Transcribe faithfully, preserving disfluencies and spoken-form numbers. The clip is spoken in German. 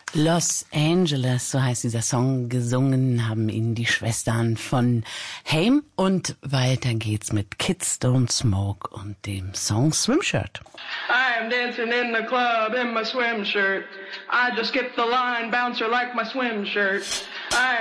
Los Angeles, so heißt dieser Song, gesungen haben ihn die Schwestern von Haim. Und weiter geht's mit Kids Don't Smoke und dem Song Swim Shirt. I am dancing in the club in my swim shirt. I just skipped the line, bouncer like my swim shirt. I